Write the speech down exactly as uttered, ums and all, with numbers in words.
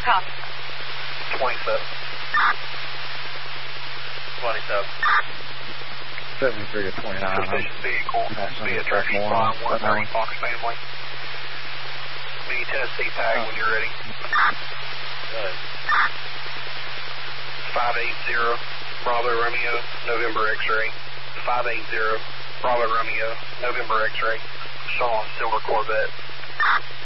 Copy. twenty-seven. twenty-seven. seventy-three to twenty-nine. Suspicious vehicle via traffic line one thirty Fox family. Be Tennessee tag when you're ready. five eight zero Bravo Romeo, November X-ray. five eight zero Bravo Romeo, November X-ray. Sean, Silver Corvette.